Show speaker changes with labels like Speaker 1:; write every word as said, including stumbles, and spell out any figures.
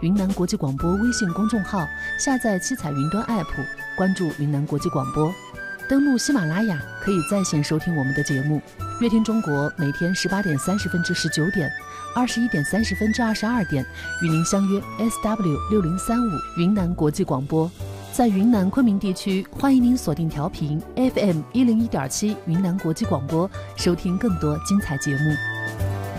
Speaker 1: 云南国际广播微信公众号，下载七彩云端 App， 关注云南国际广播。登录喜马拉雅可以在线收听我们的节目。乐听中国每天十八点三十分至十九点，二十一点三十分至二十二点，与您相约 S W 六零三五云南国际广播。在云南昆明地区，欢迎您锁定调频 F M 一零一点七云南国际广播，收听更多精彩节目。